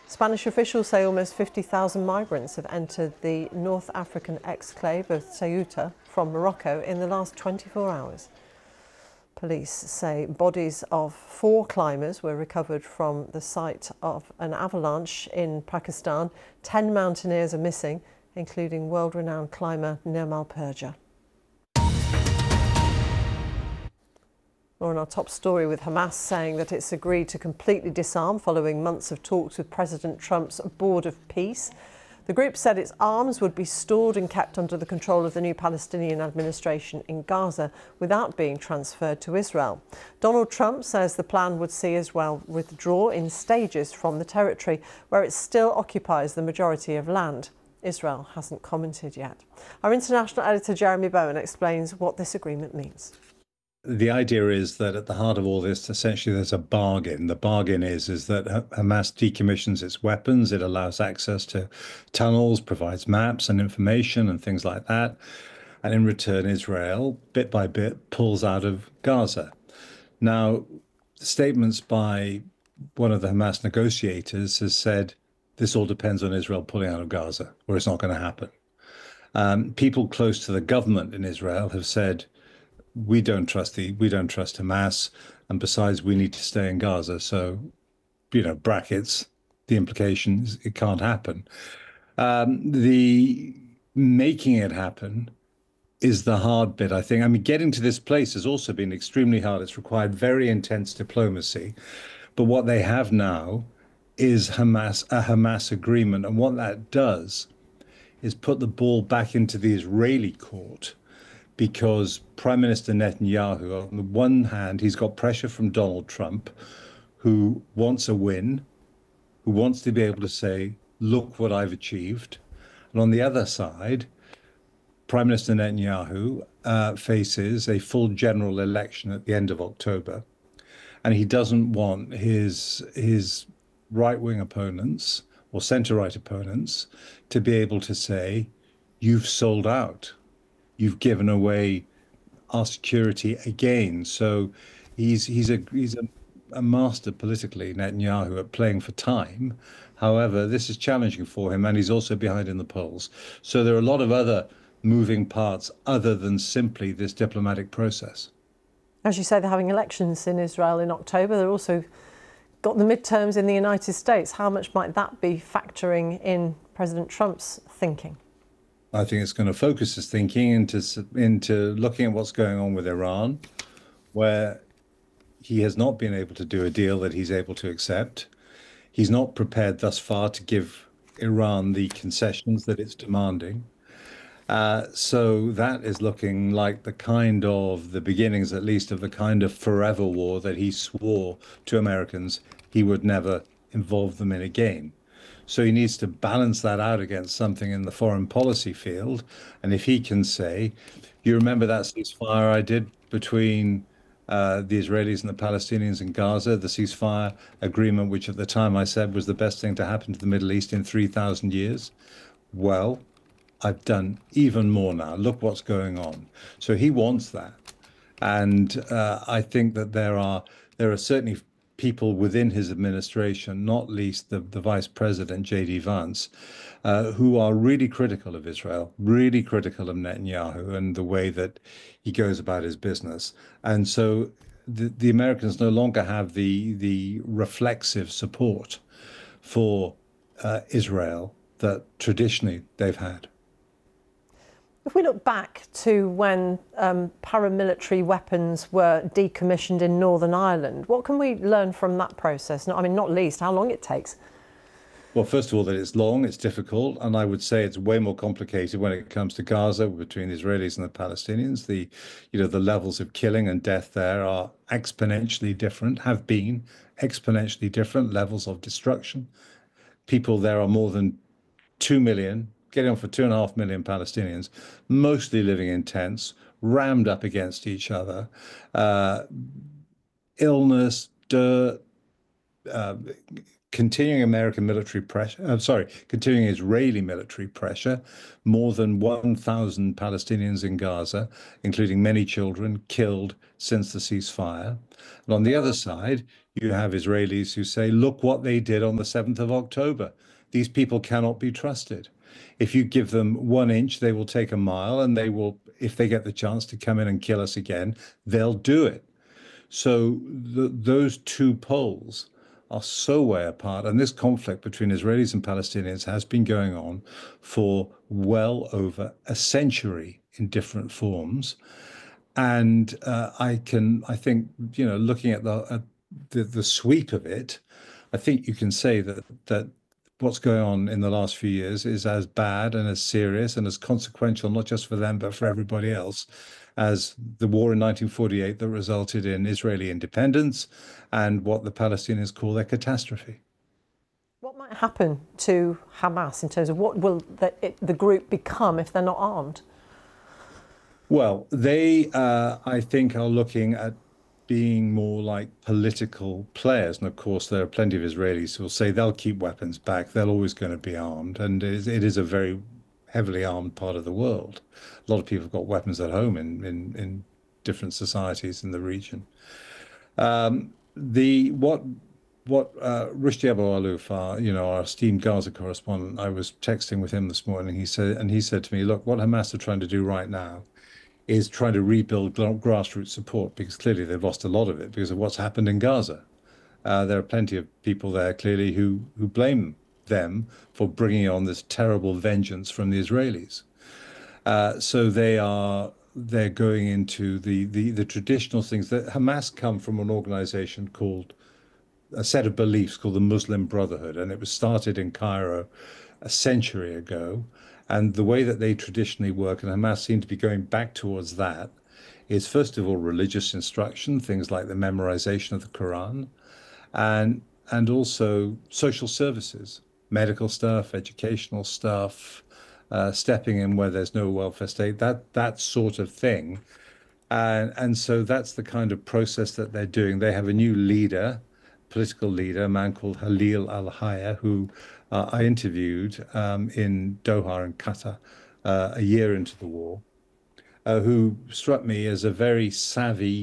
Spanish officials say almost 50,000 migrants have entered the North African exclave of Ceuta from Morocco in the last 24 hours. Police say bodies of 4 climbers were recovered from the site of an avalanche in Pakistan. 10 mountaineers are missing, including world-renowned climber Nirmal Purja. We're on our top story with Hamas saying that it's agreed to completely disarm following months of talks with President Trump's Board of Peace. The group said its arms would be stored and kept under the control of the new Palestinian administration in Gaza without being transferred to Israel. Donald Trump says the plan would see Israel withdraw in stages from the territory where it still occupies the majority of land. Israel hasn't commented yet. Our international editor Jeremy Bowen explains what this agreement means. The idea is that at the heart of all this, essentially, there's a bargain. The bargain is that Hamas decommissions its weapons. It allows access to tunnels, provides maps and information and things like that. And in return, Israel, bit by bit, pulls out of Gaza. Now, statements by one of the Hamas negotiators has said this all depends on Israel pulling out of Gaza, or it's not going to happen. People close to the government in Israel have said, we don't trust Hamas, and besides, we need to stay in Gaza. So, brackets, the implications, it can't happen. The making it happen is the hard bit, I think. I mean, getting to this place has also been extremely hard. It's required very intense diplomacy. But what they have now is a Hamas agreement. And what that does is put the ball back into the Israeli court, because Prime Minister Netanyahu, on the one hand, he's got pressure from Donald Trump, who wants a win, who wants to be able to say, look what I've achieved. And on the other side, Prime Minister Netanyahu faces a full general election at the end of October. And he doesn't want his right-wing opponents or centre-right opponents to be able to say, you've sold out. You've given away our security again. So he's a master politically, Netanyahu, at playing for time. However, this is challenging for him, and he's also behind in the polls. So there are a lot of other moving parts other than simply this diplomatic process. As you say, they're having elections in Israel in October. They're also got the midterms in the United States. How much might that be factoring in President Trump's thinking? I think it's going to focus his thinking into looking at what's going on with Iran, where he has not been able to do a deal that he's able to accept. He's not prepared thus far to give Iran the concessions that it's demanding. So that is looking like the beginnings, at least, of the kind of forever war that he swore to Americans he would never involve them in again. So he needs to balance that out against something in the foreign policy field. And if he can say, you remember that ceasefire I did between the Israelis and the Palestinians in Gaza, the ceasefire agreement, which at the time I said was the best thing to happen to the Middle East in 3,000 years. Well, I've done even more now. Look what's going on. So he wants that. And I think that there are certainly people within his administration, not least the Vice President, J.D. Vance, who are really critical of Israel, really critical of Netanyahu and the way that he goes about his business. And so the Americans no longer have the reflexive support for Israel that traditionally they've had. If we look back to when paramilitary weapons were decommissioned in Northern Ireland, what can we learn from that process? I mean, not least, how long it takes. Well, first of all, that it's long, it's difficult, and I would say it's way more complicated when it comes to Gaza between the Israelis and the Palestinians. The levels of killing and death there are exponentially different, have been exponentially different levels of destruction. People there are more than 2 million, getting on for 2.5 million Palestinians, mostly living in tents, rammed up against each other. Illness, dirt, continuing American military pressure, continuing Israeli military pressure, more than 1,000 Palestinians in Gaza, including many children, killed since the ceasefire. And on the other side, you have Israelis who say, look what they did on the 7th of October. These people cannot be trusted. If you give them 1 inch, they will take a mile, and they will, if they get the chance to come in and kill us again, they'll do it. So those two poles are so way apart. And this conflict between Israelis and Palestinians has been going on for well over a century in different forms. And I think, looking at the sweep of it, I think you can say that what's going on in the last few years is as bad and as serious and as consequential, not just for them, but for everybody else, as the war in 1948 that resulted in Israeli independence and what the Palestinians call their catastrophe. What might happen to Hamas in terms of what will the group become if they're not armed? Well, they, I think, are looking at being more like political players. And of course, there are plenty of Israelis who will say they'll keep weapons back. They're always going to be armed. And it is a very heavily armed part of the world. A lot of people have got weapons at home in different societies in the region. Rushdie Abu Aluf, our esteemed Gaza correspondent, I was texting with him this morning. He said to me, look, what Hamas are trying to do right now is trying to rebuild grassroots support, because clearly they've lost a lot of it because of what's happened in Gaza. There are plenty of people there clearly who blame them for bringing on this terrible vengeance from the Israelis. So they're going into the traditional things. That Hamas come from an organization called, a set of beliefs called the Muslim Brotherhood, and it was started in Cairo a century ago. And the way that they traditionally work, and Hamas seem to be going back towards that, is first of all religious instruction, things like the memorization of the Quran, and also social services, medical stuff, educational stuff, stepping in where there's no welfare state, that sort of thing. And so that's the kind of process that they're doing. They have a new leader, political leader, a man called Halil al-Hayya, who I interviewed in Doha in Qatar a year into the war, who struck me as a very savvy,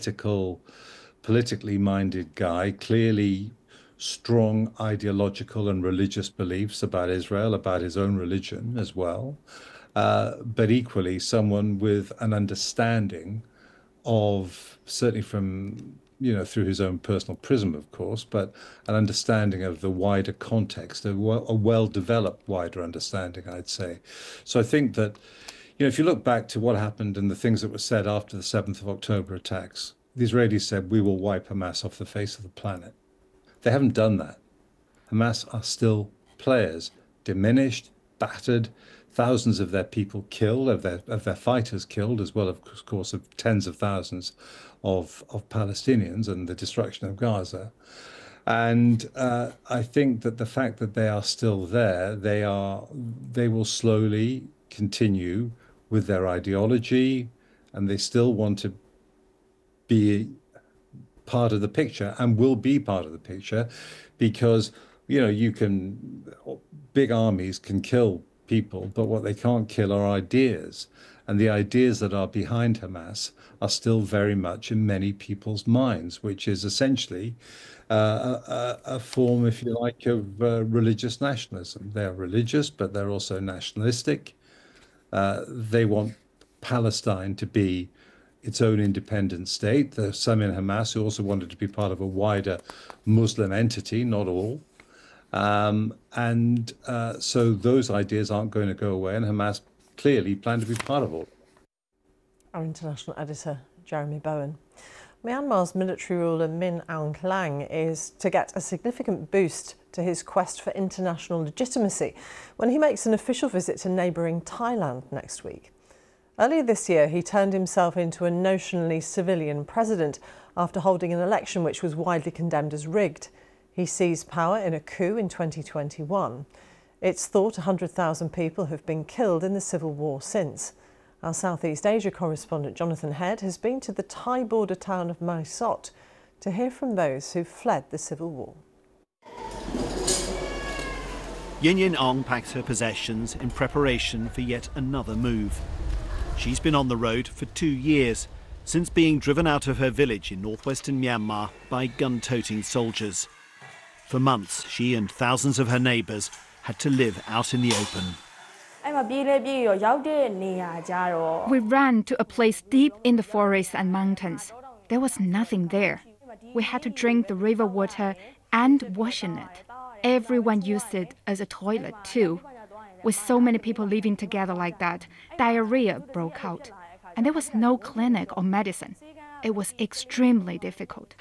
politically minded guy, clearly strong ideological and religious beliefs about Israel, about his own religion as well, but equally someone with an understanding of, certainly from through his own personal prism, of course, but an understanding of the wider context, a well-developed wider understanding, I'd say. So I think that, if you look back to what happened and the things that were said after the 7th of October attacks, the Israelis said, we will wipe Hamas off the face of the planet. They haven't done that. Hamas are still players, diminished, battered, thousands of their people killed, of their fighters killed, as well, of course, of tens of thousands of Palestinians, and the destruction of Gaza. And I think that the fact that they are still there, they will slowly continue with their ideology, and they still want to be part of the picture and will be part of the picture, because big armies can kill people, but what they can't kill are ideas. And the ideas that are behind Hamas are still very much in many people's minds, which is essentially a form, if you like, of religious nationalism. They're religious, but they're also nationalistic. They want Palestine to be its own independent state. There's some in Hamas who also wanted to be part of a wider Muslim entity, not all. So those ideas aren't going to go away, and Hamas clearly plan to be part of all. Our international editor, Jeremy Bowen. Myanmar's military ruler Min Aung Hlaing is to get a significant boost to his quest for international legitimacy when he makes an official visit to neighbouring Thailand next week. Earlier this year, he turned himself into a notionally civilian president after holding an election which was widely condemned as rigged. He seized power in a coup in 2021. It's thought 100,000 people have been killed in the civil war since. Our Southeast Asia correspondent Jonathan Head has been to the Thai border town of Mae Sot to hear from those who fled the civil war. Yin Yin Ong packs her possessions in preparation for yet another move. She's been on the road for 2 years, since being driven out of her village in northwestern Myanmar by gun-toting soldiers. For months, she and thousands of her neighbours had to live out in the open. We ran to a place deep in the forest and mountains. There was nothing there. We had to drink the river water and wash in it. Everyone used it as a toilet too. With so many people living together like that, diarrhea broke out. And there was no clinic or medicine. It was extremely difficult.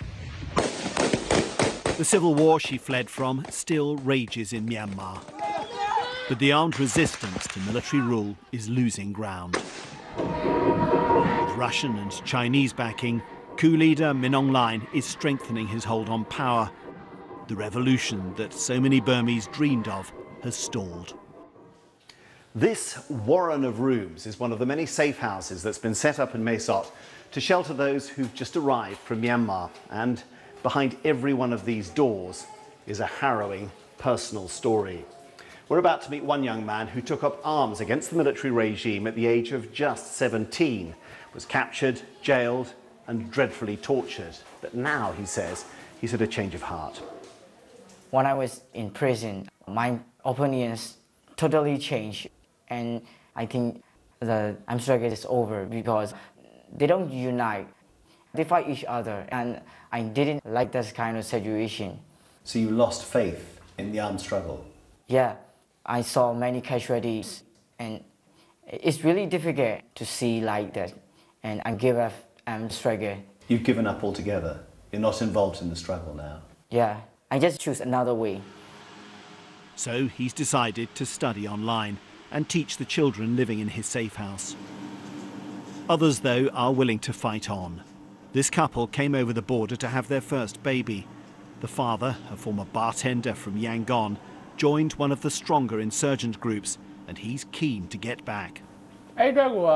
The civil war she fled from still rages in Myanmar. But the armed resistance to military rule is losing ground. With Russian and Chinese backing, coup leader Min Aung Hlaing is strengthening his hold on power. The revolution that so many Burmese dreamed of has stalled. This warren of rooms is one of the many safe houses that's been set up in Mae Sot to shelter those who've just arrived from Myanmar. And behind every one of these doors is a harrowing personal story. We're about to meet one young man who took up arms against the military regime at the age of just 17, was captured, jailed and dreadfully tortured. But now, he says, he's had a change of heart. When I was in prison, my opinions totally changed. And I think the armed struggle is over because they don't unite. They fight each other, and I didn't like this kind of situation. So you lost faith in the armed struggle? Yeah, I saw many casualties, and it's really difficult to see like that. And I give up armed struggle. You've given up altogether? You're not involved in the struggle now? Yeah, I just choose another way. So he's decided to study online and teach the children living in his safe house. Others, though, are willing to fight on. This couple came over the border to have their first baby. The father, a former bartender from Yangon, joined one of the stronger insurgent groups, and he's keen to get back. I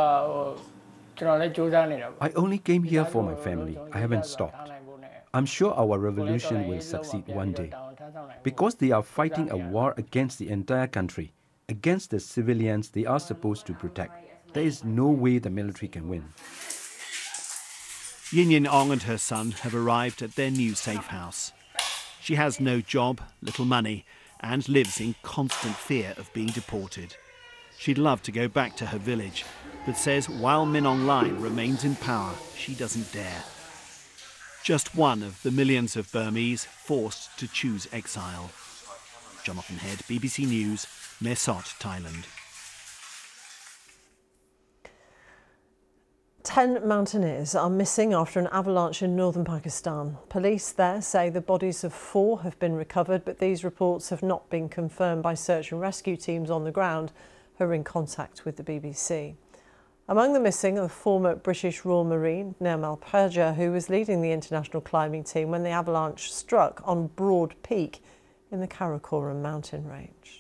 only came here for my family. I haven't stopped. I'm sure our revolution will succeed one day. Because they are fighting a war against the entire country, against the civilians they are supposed to protect. There is no way the military can win. Yin Yin Ong and her son have arrived at their new safe house. She has no job, little money, and lives in constant fear of being deported. She'd love to go back to her village, but says while Min Aung Hlaing remains in power, she doesn't dare. Just one of the millions of Burmese forced to choose exile. Jonathan Head, BBC News, Mae Sot, Thailand. 10 mountaineers are missing after an avalanche in northern Pakistan. Police there say the bodies of 4 have been recovered, but these reports have not been confirmed by search and rescue teams on the ground who are in contact with the BBC. Among the missing are the former British Royal Marine Nirmal Purja, who was leading the international climbing team when the avalanche struck on Broad Peak in the Karakoram mountain range.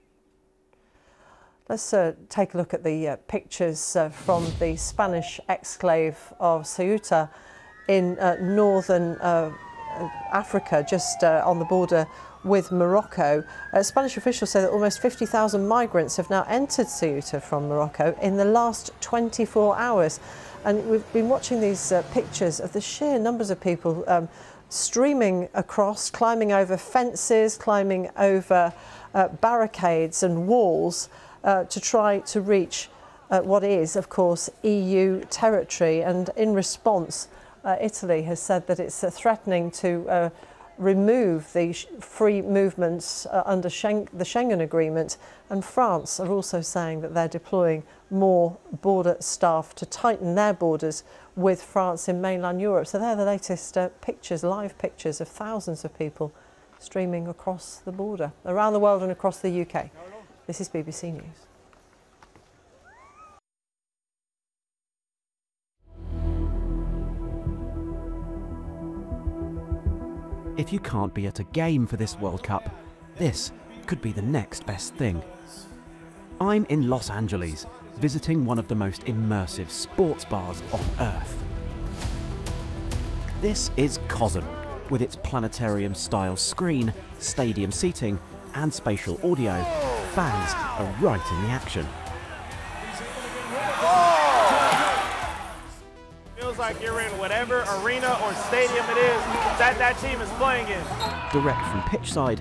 Let's take a look at the pictures from the Spanish exclave of Ceuta in northern Africa, just on the border with Morocco. Spanish officials say that almost 50,000 migrants have now entered Ceuta from Morocco in the last 24 hours. And we've been watching these pictures of the sheer numbers of people streaming across, climbing over fences, climbing over barricades and walls to try to reach what is, of course, EU territory. And in response, Italy has said that it's threatening to remove the free movements under the Schengen Agreement, and France are also saying that they're deploying more border staff to tighten their borders with France in mainland Europe. So they're the latest pictures, live pictures of thousands of people streaming across the border, around the world and across the UK. This is BBC News. If you can't be at a game for this World Cup, this could be the next best thing. I'm in Los Angeles, visiting one of the most immersive sports bars on Earth. This is COSM, with its planetarium-style screen, stadium seating, and spatial audio, fans are right in the action. Feels like you're in whatever arena or stadium it is that team is playing in. Direct from pitchside,